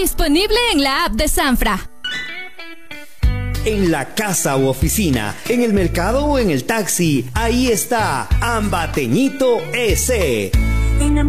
Disponible en la app de Sanfra. En la casa u oficina, en el mercado o en el taxi, ahí está Ambateñito S.